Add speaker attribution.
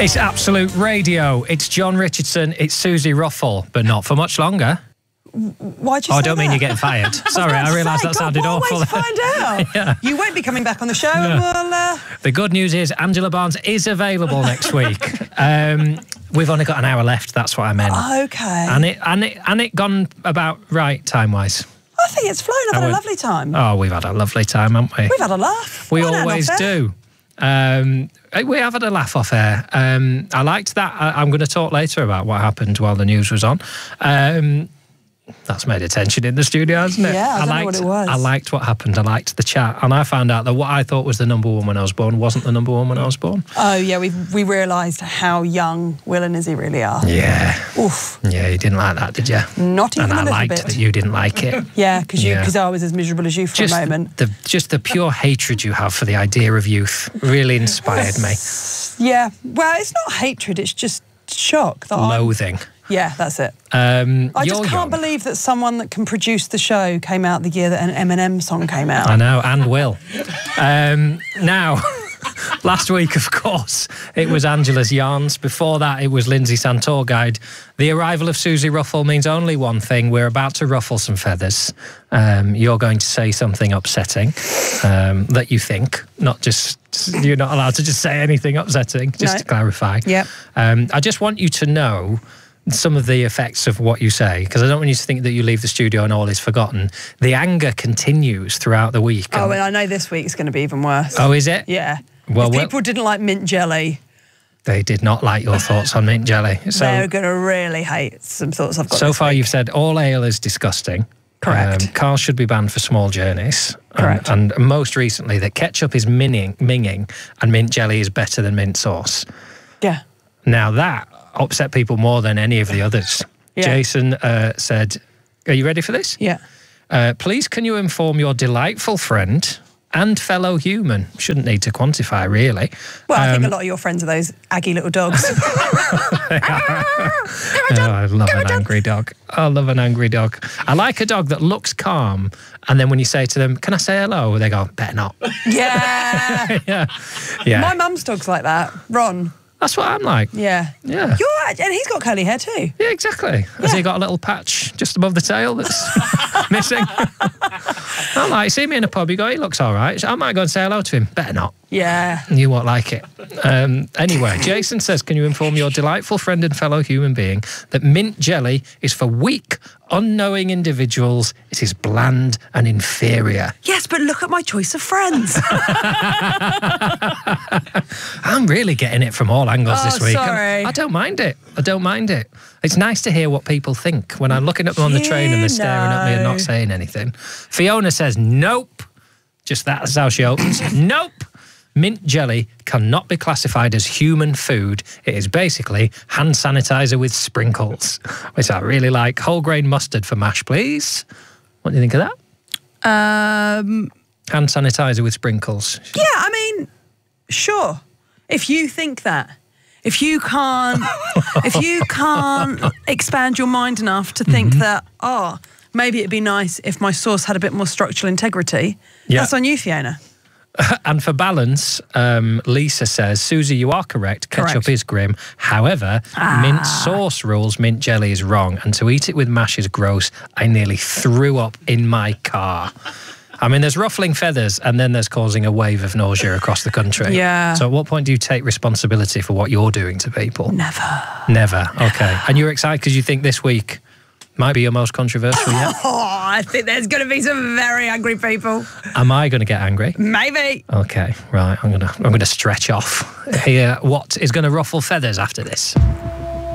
Speaker 1: It's Absolute Radio. It's John Richardson. It's Susie Ruffle, but not for much longer.
Speaker 2: Why'd you say
Speaker 1: I don't mean
Speaker 2: that?
Speaker 1: you're getting fired. Sorry, I realised that sounded awful.
Speaker 2: What a way to find out.
Speaker 1: Yeah.
Speaker 2: You won't be coming back on the show. Well,
Speaker 1: The good news is Angela Barnes is available next week. We've only got an hour left. That's what I meant.
Speaker 2: okay.
Speaker 1: And it gone about right time-wise.
Speaker 2: I think it's flown. I've had a lovely time.
Speaker 1: Oh, we've had a lovely time, haven't we?
Speaker 2: We've had a laugh.
Speaker 1: We
Speaker 2: Why not
Speaker 1: always
Speaker 2: off air?
Speaker 1: do. We have had a laugh off air. I liked that. I'm going to talk later about what happened while the news was on. That's made attention in the studio, hasn't it?
Speaker 2: Yeah, I don't know what it was.
Speaker 1: I liked what happened. I liked the chat. And I found out that what I thought was the number one when I was born wasn't the number one when I was born.
Speaker 2: Oh, yeah, we realised how young Will and Izzy really are.
Speaker 1: Yeah.
Speaker 2: Oof.
Speaker 1: Yeah, you didn't like that, did you?
Speaker 2: Not even
Speaker 1: and
Speaker 2: a little
Speaker 1: I liked
Speaker 2: bit.
Speaker 1: that you didn't like it.
Speaker 2: Yeah, because I was as miserable as you for a moment.
Speaker 1: Just the pure hatred you have for the idea of youth really inspired me.
Speaker 2: Yeah, well, it's not hatred, it's just shock.
Speaker 1: Loathing.
Speaker 2: Yeah, that's it. I just can't believe that someone that can produce the show came out the year that an Eminem song came out.
Speaker 1: I know, and will. Now, last week, of course, it was Angela's Yarns. Before that, it was Lindsay Santor Guide. The arrival of Susie Ruffle means only one thing. We're about to ruffle some feathers. You're going to say something upsetting that you think, not just... You're not allowed to just say anything upsetting, just to clarify.
Speaker 2: Yep.
Speaker 1: I just want you to know some of the effects of what you say, because I don't want you to think that you leave the studio and all is forgotten. The anger continues throughout the week.
Speaker 2: Oh, and I know this week's going to be even worse.
Speaker 1: Oh, is it?
Speaker 2: Yeah.
Speaker 1: Well,
Speaker 2: people didn't like mint jelly.
Speaker 1: They did not like your thoughts on mint jelly. So,
Speaker 2: they're going to really hate some thoughts I've got
Speaker 1: so
Speaker 2: this
Speaker 1: far,
Speaker 2: week.
Speaker 1: you've said all ale is disgusting.
Speaker 2: Correct.
Speaker 1: Cars should be banned for small journeys.
Speaker 2: Correct.
Speaker 1: And most recently, that ketchup is minging and mint jelly is better than mint sauce.
Speaker 2: Yeah.
Speaker 1: Now, that upset people more than any of the others.
Speaker 2: Yeah.
Speaker 1: Jason said, are you ready for this?
Speaker 2: Yeah.
Speaker 1: Please, can you inform your delightful friend and fellow human? Shouldn't need to quantify, really.
Speaker 2: Well, I think a lot of your friends are those aggy little dogs.
Speaker 1: I love an angry dog. I love an angry dog. I like a dog that looks calm, and then when you say to them, can I say hello? They go, better not.
Speaker 2: Yeah.
Speaker 1: Yeah.
Speaker 2: My mum's dog's like that. Ron.
Speaker 1: That's what I'm like.
Speaker 2: Yeah.
Speaker 1: Yeah.
Speaker 2: And he's got curly hair too.
Speaker 1: Yeah, exactly. Has he got a little patch just above the tail that's missing? I'm like, see me in a pub, you go, he looks all right. I might go and say hello to him. Better not.
Speaker 2: Yeah.
Speaker 1: You won't like it. Anyway, Jason says, can you inform your delightful friend and fellow human being that mint jelly is for weak, unknowing individuals? It is bland and inferior.
Speaker 2: Yes, but look at my choice of friends.
Speaker 1: I'm really getting it from all angles this week.
Speaker 2: Sorry.
Speaker 1: I don't mind it. I don't mind it. It's nice to hear what people think when I'm looking at them on the train and they're staring at me and not saying anything. Fiona says, nope. Just that's how she opens. Nope. Mint jelly cannot be classified as human food. It is basically hand sanitizer with sprinkles, which I really like. Whole grain mustard for mash, please. What do you think of that? Hand sanitizer with sprinkles.
Speaker 2: Yeah, I mean, sure. If you think that. If you can't expand your mind enough to think that, maybe it'd be nice if my sauce had a bit more structural integrity, that's on you, Fiona.
Speaker 1: And for balance, Lisa says, Susie, you are correct. Ketchup is grim. However, mint sauce rules mint jelly is wrong. And to eat it with mash is gross. I nearly threw up in my car. I mean, there's ruffling feathers and then there's causing a wave of nausea across the country.
Speaker 2: Yeah.
Speaker 1: So at what point do you take responsibility for what you're doing to people?
Speaker 2: Never.
Speaker 1: Never. Okay. And you're excited because you think this week might be your most controversial yet?
Speaker 2: I think there's going to be some very angry people.
Speaker 1: Am I going to get angry?
Speaker 2: Maybe.
Speaker 1: Okay, right. I'm gonna stretch off here. What is going to ruffle feathers after this?